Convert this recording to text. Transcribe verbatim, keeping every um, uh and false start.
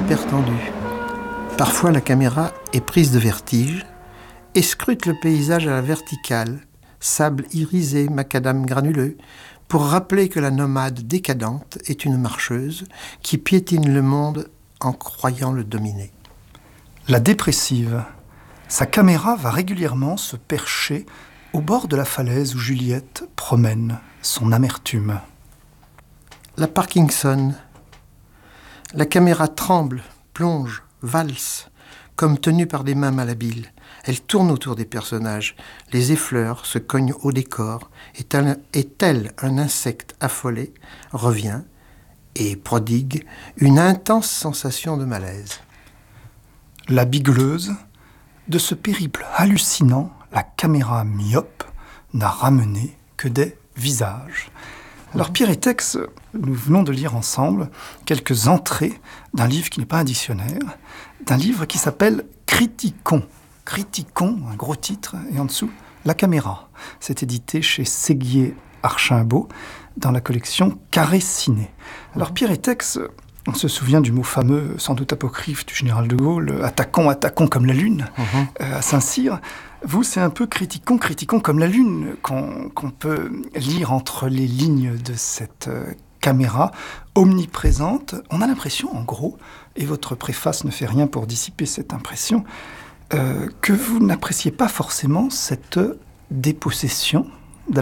hyper tendu. Parfois, la caméra est prise de vertige et scrute le paysage à la verticale, sable irisé, macadam granuleux, pour rappeler que la nomade décadente est une marcheuse qui piétine le monde en croyant le dominer. La dépressive. Sa caméra va régulièrement se percher au bord de la falaise où Juliette promène son amertume. La Parkinson. La caméra tremble, plonge, valse, comme tenue par des mains malhabiles. Elle tourne autour des personnages, les effleure, se cogne au décor, et tel, et tel un insecte affolé, revient et prodigue une intense sensation de malaise. La bigleuse. De ce périple hallucinant, la caméra myope n'a ramené que des visages. Alors Pierre et Tex, nous venons de lire ensemble quelques entrées d'un livre qui n'est pas un dictionnaire, d'un livre qui s'appelle « Critiquons ». Critiquons, un gros titre, et en dessous, la caméra. C'est édité chez Séguier Archimbault dans la collection Carré Ciné. Alors Pierre et Tex, on se souvient du mot fameux, sans doute apocryphe, du général de Gaulle, « attaquons, attaquons comme la lune uh-huh. » euh, à Saint-Cyr. Vous, c'est un peu « critiquons, critiquons comme la lune » qu'on, qu'on peut lire entre les lignes de cette euh, caméra omniprésente. On a l'impression, en gros, et votre préface ne fait rien pour dissiper cette impression, Euh, que vous n'appréciez pas forcément cette dépossession